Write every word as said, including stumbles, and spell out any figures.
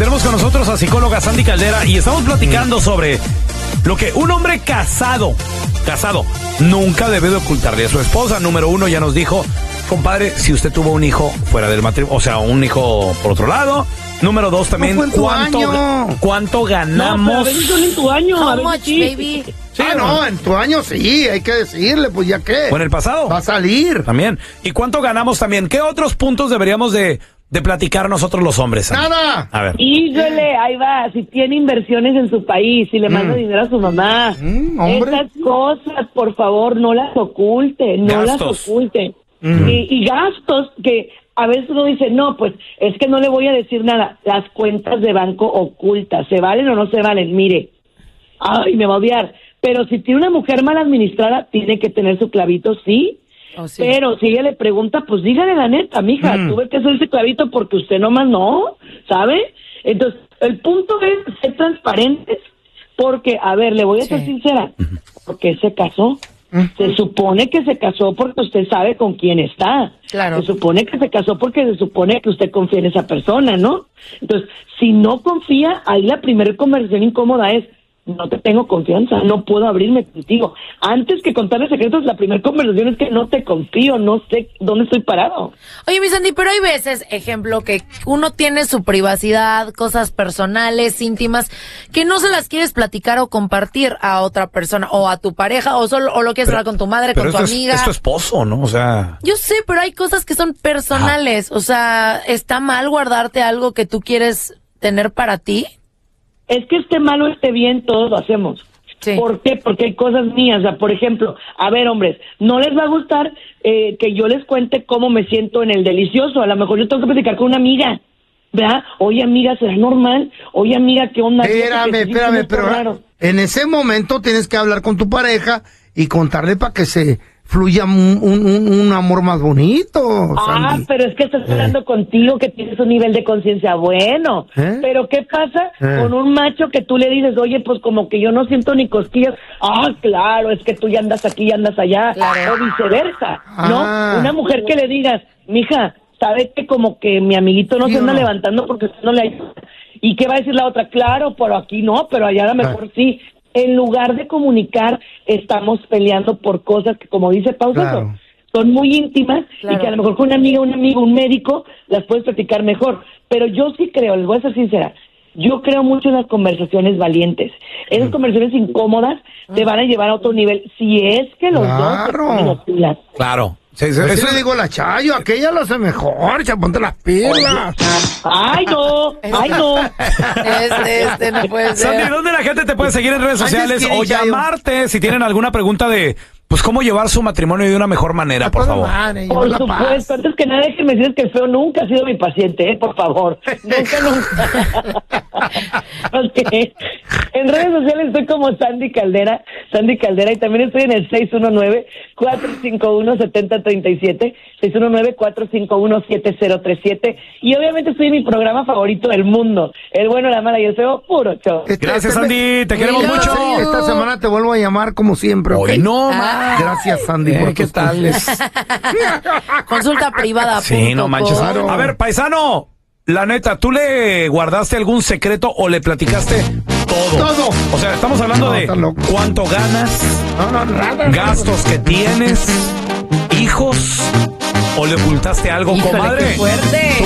tenemos con nosotros a psicóloga Sandy Caldera y estamos platicando sobre lo que un hombre casado, casado, nunca debe de ocultarle a su esposa. Número uno, ya nos dijo, compadre, si usted tuvo un hijo fuera del matrimonio, o sea, un hijo por otro lado. Número dos también, no ¿cuánto, cuánto ganamos? No, pero a veces son en tu año. How a veces much, sí. baby? Sí, ah, no, en tu año sí, hay que decirle, pues ya qué. ¿O en el pasado? Va a salir. También. ¿Y cuánto ganamos también? ¿Qué otros puntos deberíamos de, de platicar nosotros los hombres, Sandy? Nada. A ver. Híjole, ahí va, si tiene inversiones en su país, si le manda Mm. dinero a su mamá. Mm, hombre. Esas cosas, por favor, no las oculte, no Gastos. las oculte. Mm. Y, y gastos que a veces uno dice, no, pues es que no le voy a decir nada. Las cuentas de banco ocultas, ¿se valen o no se valen? Mire, ay, me va a odiar. Pero si tiene una mujer mal administrada, tiene que tener su clavito, sí. Oh, sí. Pero si ella le pregunta, pues dígale la neta, mija, Mm. tuve que hacer ese clavito porque usted nomás no, ¿sabe? Entonces, el punto es ser transparentes, porque, a ver, le voy a ser Sí. sincera, ¿por qué se casó? Se supone que se casó porque usted sabe con quién está. Claro. Se supone que se casó porque se supone que usted confía en esa persona, ¿no? Entonces, si no confía, ahí la primera conversación incómoda es, no te tengo confianza, no puedo abrirme contigo. Antes que contarle secretos, la primera conversación es que no te confío, no sé dónde estoy parado. Oye, mi Sandy, pero hay veces, ejemplo, que uno tiene su privacidad, cosas personales, íntimas, que no se las quieres platicar o compartir a otra persona, o a tu pareja, o solo o lo quieres hablar con tu madre, Pero con tu esto es- amiga. es tu esposo, ¿no? O sea... Yo sé, pero hay cosas que son personales. O sea, ¿está mal guardarte algo que tú quieres tener para ti? Es que esté mal o esté bien, todos lo hacemos. Sí. ¿Por qué? Porque hay cosas mías. O sea, por ejemplo, a ver, hombres, no les va a gustar eh, que yo les cuente cómo me siento en el delicioso. A lo mejor yo tengo que platicar con una amiga, ¿verdad? Oye, amiga, ¿será normal? Oye, amiga, ¿qué onda? Espérame, Fíjate que sí, sí espérame, me está pero raro. en ese momento tienes que hablar con tu pareja y contarle para que se fluya un, un, un- un amor más bonito, Ah, Sandy. pero es que estás hablando contigo que tienes un nivel de conciencia bueno. ¿Eh? Pero ¿qué pasa Eh. con un macho que tú le dices, oye, pues como que yo no siento ni cosquillas? Ah, claro, es que tú ya andas aquí y andas allá. Claro. O viceversa, ¿no? Ah. Una mujer que le digas, mija, ¿sabes que como que mi amiguito no ¿Sí se o anda no? levantando porque usted no le ayuda? ¿Y qué va a decir la otra? Claro, pero aquí no, pero allá a lo mejor sí. En lugar de comunicar, estamos peleando por cosas que, como dice Pausa, Claro. son, son muy íntimas Claro. y que a lo mejor con una amiga, un amigo, un médico, las puedes platicar mejor. Pero yo sí creo, les voy a ser sincera, yo creo mucho en las conversaciones valientes. Esas conversaciones incómodas te van a llevar a otro nivel, si es que los dos se Claro. ponen las pilas. Claro. Sí, sí, Eso eso le digo a la Chayo, aquella lo hace mejor, ya ponte las pilas. ¡Ay, no! ¡Ay, no! Este, este no puede Sandy, ser. ¿dónde la gente te puede seguir en redes Antes sociales que o diga yo. llamarte si tienen alguna pregunta de, pues, cómo llevar su matrimonio de una mejor manera, por favor? Por supuesto, antes que nada, déjenme decirles que el feo nunca ha sido mi paciente, ¿eh? Por favor. Nunca, nunca. Ok. En redes sociales estoy como Sandy Caldera, Sandy Caldera, y también estoy en el seis uno nueve, cuatro cinco uno, siete cero tres siete, seis uno nueve, cuatro cinco uno, siete cero tres siete, y obviamente estoy en mi programa favorito del mundo, El Bueno, la Mala y el Feo, puro show. Este- Gracias, este- Sandy, te queremos Love mucho. you. Esta semana te vuelvo a llamar como siempre, ¿ok? Hoy no, Ah. ma. Gracias, Sandy, Eh, por ¿qué tus tal? consejos. Consulta privada. Sí, punto no manches. com. A ver, paisano, la neta, ¿tú le guardaste algún secreto o le platicaste todo? Todo. O sea, estamos hablando No, de está loco. cuánto ganas, No, no, nada. gastos que tienes, hijos, o le ocultaste algo, Híjole, comadre. qué fuerte.